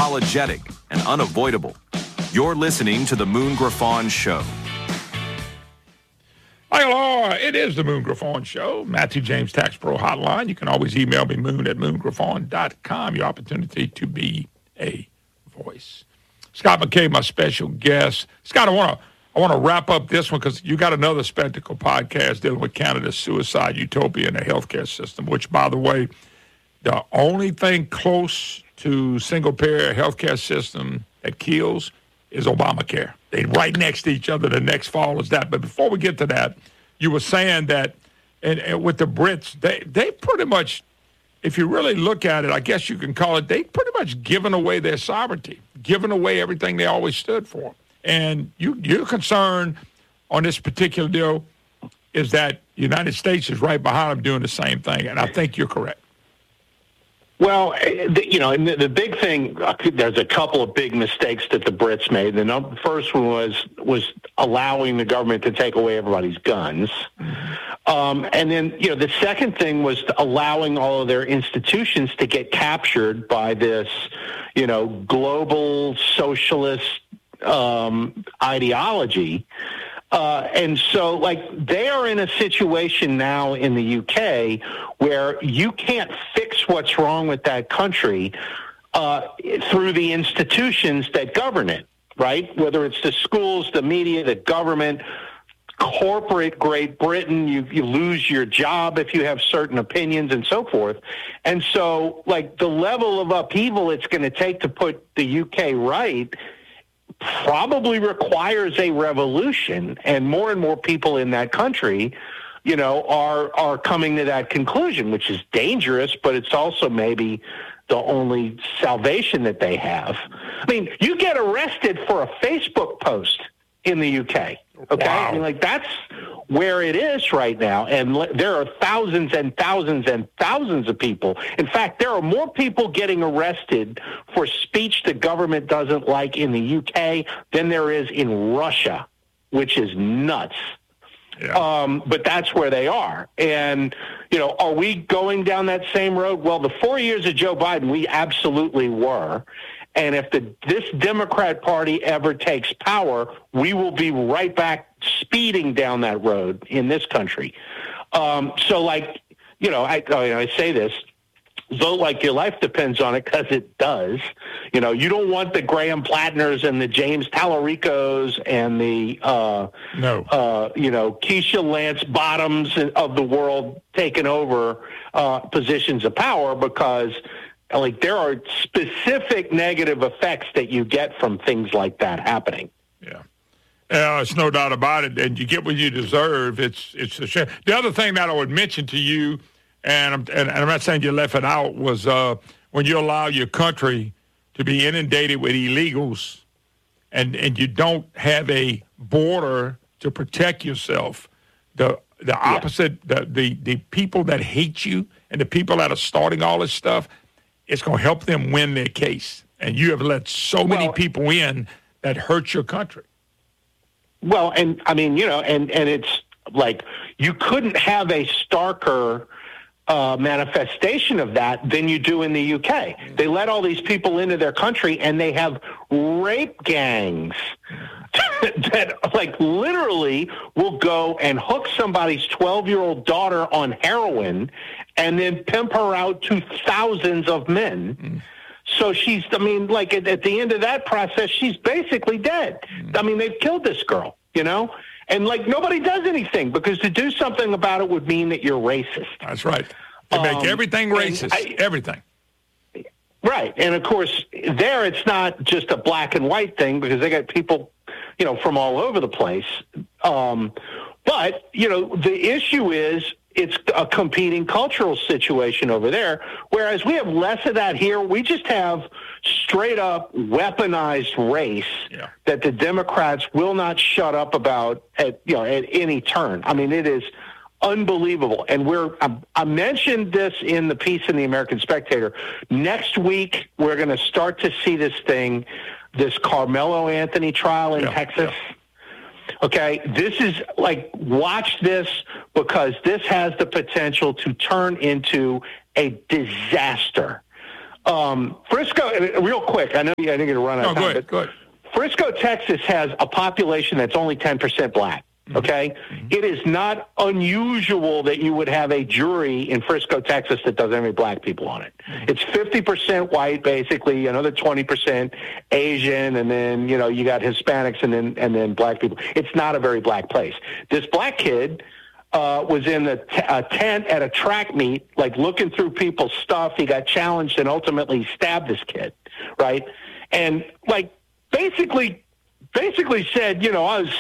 unapologetic, and unavoidable. You're listening to The Moon Griffon Show. Hi, hello. It is The Moon Griffon Show. Matthew James Tax Pro Hotline. You can always email me, moon@moongriffon.com. Your opportunity to be a voice. Scott McKay, my special guest. Scott, I want to wrap up this one because you got another Spectacle podcast dealing with Canada's suicide utopia in the healthcare system, which, by the way, the only thing close to single-payer healthcare system that kills is Obamacare. They're right next to each other. The next fall is that. But before we get to that, you were saying that and with the Brits, they pretty much, if you really look at it, I guess you can call it, they pretty much given away their sovereignty, given away everything they always stood for. And your concern on this particular deal is that the United States is right behind them doing the same thing. And I think you're correct. Well, and the big thing, there's a couple of big mistakes that the Brits made. The first one was allowing the government to take away everybody's guns. And then, the second thing was allowing all of their institutions to get captured by this, global socialist ideology. And so, they are in a situation now in the UK where you can't fix what's wrong with that country through the institutions that govern it, right? Whether it's the schools, the media, the government, corporate Great Britain, you lose your job if you have certain opinions and so forth. And so, the level of upheaval it's going to take to put the UK right probably requires a revolution, and more people in that country, are coming to that conclusion, which is dangerous, but it's also maybe the only salvation that they have. I mean, you get arrested for a Facebook post in the UK, okay? Wow. I mean, that's where it is right now, and there are thousands and thousands and thousands of people. In fact, there are more people getting arrested for speech the government doesn't like in the UK than there is in Russia, which is nuts. Yeah. But that's where they are. And, are we going down that same road? Well, the 4 years of Joe Biden, we absolutely were. And if this Democrat Party ever takes power, we will be right back speeding down that road in this country. I say this, though, your life depends on it, because it does. You don't want the Graham Plattners and the James Tallaricos and the, Keisha Lance Bottoms of the world taking over positions of power, because there are specific negative effects that you get from things like that happening. Yeah. It's no doubt about it. And you get what you deserve. It's a shame. The other thing that I would mention to you, and I'm not saying you left it out, was when you allow your country to be inundated with illegals and you don't have a border to protect yourself, the opposite, the people that hate you and the people that are starting all this stuff, it's going to help them win their case. And you have let so many people in that hurt your country. Well, and I mean, and it's you couldn't have a starker manifestation of that than you do in the UK. They let all these people into their country, and they have rape gangs that literally will go and hook somebody's 12-year-old daughter on heroin and then pimp her out to thousands of men. So she's, at the end of that process, she's basically dead. They've killed this girl, And nobody does anything, because to do something about it would mean that you're racist. That's right. They make everything racist. Everything. Right. And of course, there it's not just a black and white thing, because they got people, from all over the place. But, the issue is it's a competing cultural situation over there, whereas we have less of that here. We just have straight up weaponized race that the Democrats will not shut up about at any turn. It is unbelievable. And I mentioned this in the piece in the American Spectator. Next week, we're going to start to see this Carmelo Anthony trial in Texas. Yeah. Okay, this is watch this, because this has the potential to turn into a disaster. Frisco, real quick, I know I didn't get to run out of time. Go ahead. Frisco, Texas has a population that's only 10% black. Okay? Mm-hmm. It is not unusual that you would have a jury in Frisco, Texas that doesn't have any black people on it. Mm-hmm. It's 50% white, basically, another 20% Asian, and then, you got Hispanics and then black people. It's not a very black place. This black kid was in the tent at a track meet, like looking through people's stuff. He got challenged and ultimately stabbed this kid, right? And like basically said, I was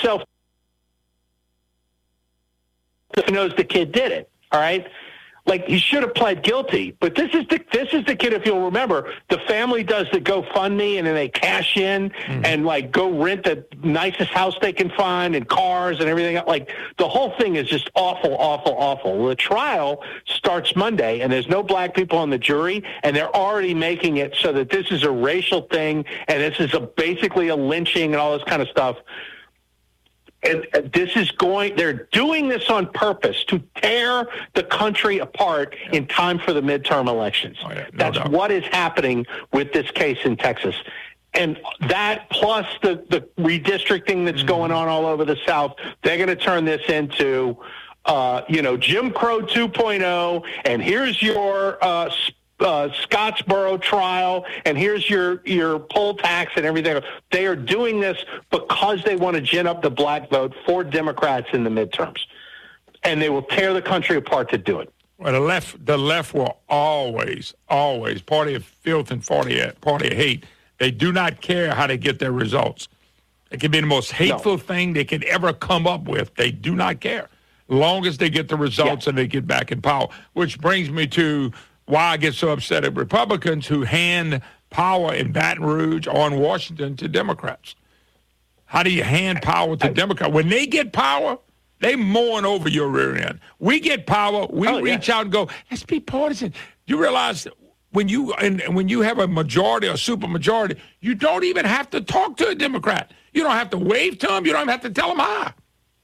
knows the kid did it. All right. Like he should have pled guilty, but this is the kid. If you'll remember, the family does the GoFundMe and then they cash in and like go rent the nicest house they can find and cars and everything. Like the whole thing is just awful, awful, awful. Well, the trial starts Monday and there's no black people on the jury, and they're already making it so that this is a racial thing and this is basically a lynching and all this kind of stuff. And they're doing this on purpose to tear the country apart in time for the midterm elections. Oh, yeah, That's what is happening with this case in Texas. And that plus the redistricting that's going on all over the South, they're going to turn this into, Jim Crow 2.0, and here's your Scottsboro trial, and here's your poll tax and everything. They are doing this because they want to gin up the black vote for Democrats in the midterms, and they will tear the country apart to do it. Well, the left will always party of filth and party of hate. They do not care how they get their results. It can be the most hateful thing they could ever come up with. They do not care, long as they get the results and they get back in power. Which brings me to why I get so upset at Republicans who hand power in Baton Rouge or in Washington to Democrats. How do you hand power to Democrats? When they get power, they mourn over your rear end. We get power, we reach out and go, let's be partisan. You realize when you have a majority or super majority, you don't even have to talk to a Democrat. You don't have to wave to them. You don't even have to tell them hi.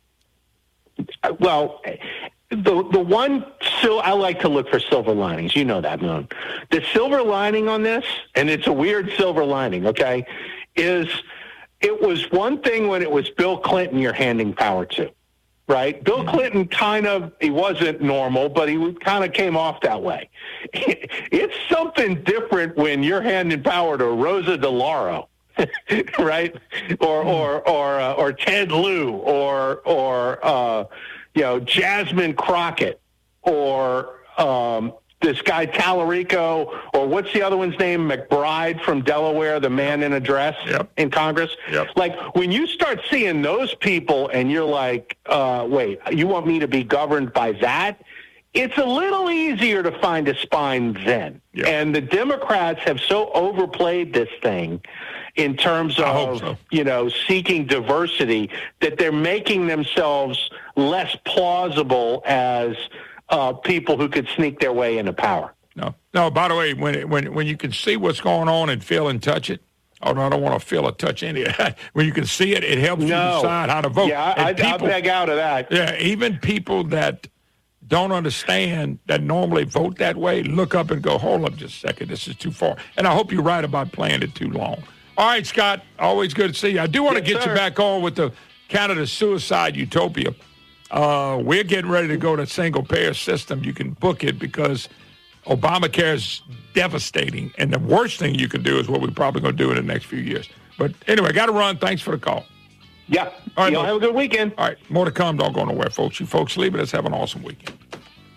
Well, the one, I like to look for silver linings. You know that, Moon. The silver lining on this, and it's a weird silver lining, okay, is it was one thing when it was Bill Clinton you're handing power to, right? Bill Clinton he wasn't normal, but he kind of came off that way. It's something different when you're handing power to Rosa DeLauro, right? Or Ted Lieu, or Jasmine Crockett, or this guy Tallarico, or what's the other one's name? McBride from Delaware, the man in a dress in Congress. Yep. Like when you start seeing those people and you're like, wait, you want me to be governed by that? It's a little easier to find a spine then. Yep. And the Democrats have so overplayed this thing in terms of, seeking diversity that they're making themselves less plausible as people who could sneak their way into power. No. By the way, when you can see what's going on and feel and touch it, oh, no, I don't want to feel or touch any of that. When you can see it, it helps you decide how to vote. Yeah, I beg out of that. Yeah, even people that don't understand that normally vote that way, look up and go, hold up just a second, this is too far. And I hope you're right about playing it too long. All right, Scott, always good to see you. I do want to get you back on with the Canada Suicide Utopia. We're getting ready to go to a single-payer system. You can book it because Obamacare is devastating, and the worst thing you can do is what we're probably going to do in the next few years. But anyway, got to run. Thanks for the call. Yeah. All right, y'all have a good weekend. All right, more to come. Don't go nowhere, folks. You folks leave it. Let's have an awesome weekend.